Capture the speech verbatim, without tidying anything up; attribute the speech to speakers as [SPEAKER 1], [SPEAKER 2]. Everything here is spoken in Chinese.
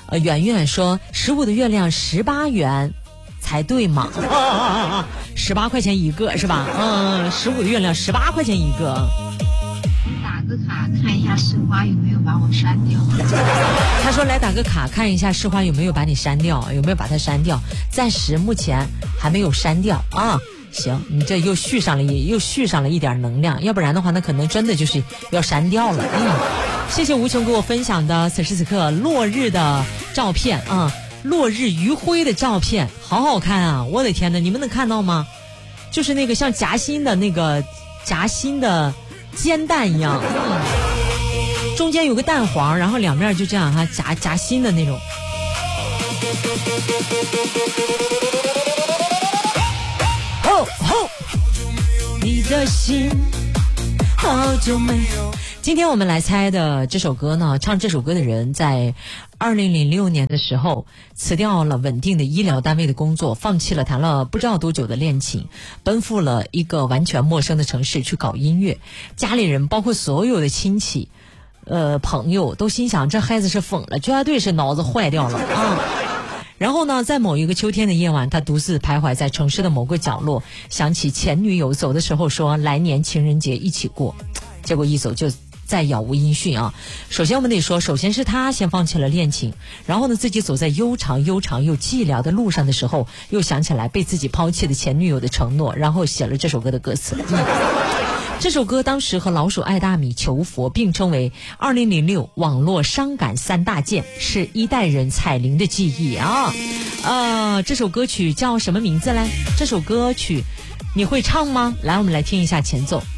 [SPEAKER 1] 呃，圆圆说十五的月亮十八元才对嘛？十八块钱一个是吧？嗯，十五的月亮十八块钱一个。
[SPEAKER 2] 打个卡看一下市花有没有把我删掉。
[SPEAKER 1] 他说来打个卡看一下市花有没有把你删掉，有没有把它删掉？暂时目前还没有删掉啊。行，你这又续上了又续上了一点能量，要不然的话那可能真的就是要删掉了。嗯，谢谢无穷给我分享的此时此刻落日的照片啊，落日余晖的照片，好好看啊！我的天哪，你们能看到吗？就是那个像夹心的那个夹心的煎蛋一样，嗯，中间有个蛋黄，然后两面就这样哈夹夹心的那种。吼吼，你的心好久没有。今天我们来猜的这首歌呢，唱这首歌的人在二零零六年的时候辞掉了稳定的医疗单位的工作，放弃了谈了不知道多久的恋情，奔赴了一个完全陌生的城市去搞音乐。家里人包括所有的亲戚呃朋友都心想这孩子是疯了，绝对是脑子坏掉了啊。然后呢，在某一个秋天的夜晚，他独自徘徊在城市的某个角落，想起前女友走的时候说来年情人节一起过，结果一走就再杳无音讯啊！首先我们得说，首先是他先放弃了恋情，然后呢，自己走在悠长悠长又寂寥的路上的时候，又想起来被自己抛弃的前女友的承诺，然后写了这首歌的歌词。嗯，这首歌当时和老鼠爱大米、求佛并称为二零零六网络伤感三大件，是一代人彩铃的记忆啊！呃，这首歌曲叫什么名字嘞？这首歌曲你会唱吗？来，我们来听一下前奏。